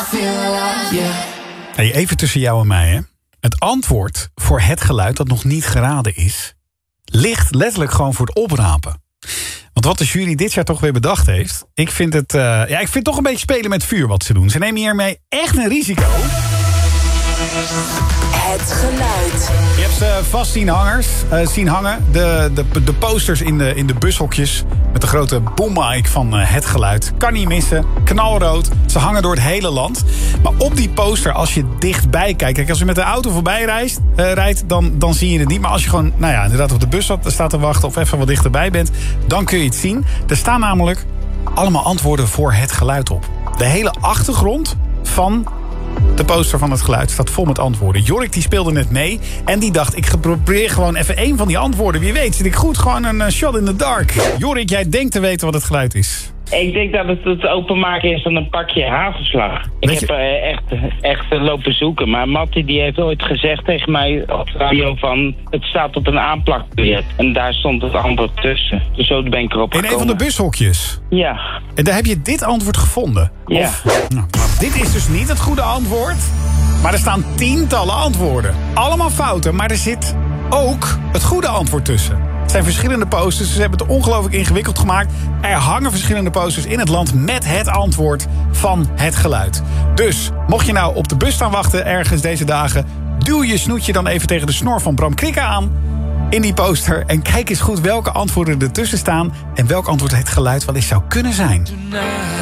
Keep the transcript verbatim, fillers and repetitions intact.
Hey, even tussen jou en mij, hè. Het antwoord voor het geluid dat nog niet geraden is, ligt letterlijk gewoon voor het oprapen. Want wat de jury dit jaar toch weer bedacht heeft, ik vind het, uh, ja, ik vind het toch een beetje spelen met vuur wat ze doen. Ze nemen hiermee echt een risico. Het geluid. Je hebt ze vast zien, hangers, uh, zien hangen. De, de, de posters in de, in de bushokjes. Met de grote boommic van uh, het geluid. Kan niet missen. Knalrood. Ze hangen door het hele land. Maar op die poster, als je dichtbij kijkt. Kijk, als je met de auto voorbij reist, uh, rijdt, dan, dan zie je het niet. Maar als je gewoon, nou ja, inderdaad op de bus staat te wachten. Of even wat dichterbij bent. Dan kun je het zien. Er staan namelijk allemaal antwoorden voor het geluid op. De hele achtergrond van de poster van het geluid staat vol met antwoorden. Jorik die speelde net mee en die dacht, ik probeer gewoon even één van die antwoorden. Wie weet zit ik goed, gewoon een shot in the dark. Jorik, jij denkt te weten wat het geluid is. Ik denk dat het het openmaken is van een pakje hagelslag. Ik Weet je- heb uh, echt, echt uh, lopen zoeken. Maar Mattie die heeft ooit gezegd tegen mij op de radio van, het staat op een aanplakbiljet. En daar stond het antwoord tussen. Dus zo ben ik erop In gekomen. een van de bushokjes. Ja. En daar heb je dit antwoord gevonden. Ja. Of, nou, dit is dus niet het goede antwoord. Maar er staan tientallen antwoorden. Allemaal fouten, maar er zit ook het goede antwoord tussen. Het zijn verschillende posters, ze hebben het ongelooflijk ingewikkeld gemaakt. Er hangen verschillende posters in het land met het antwoord van het geluid. Dus, mocht je nou op de bus staan wachten ergens deze dagen, duw je snoetje dan even tegen de snor van Bram Krikke aan in die poster. En kijk eens goed welke antwoorden ertussen staan en welk antwoord het geluid wel eens zou kunnen zijn.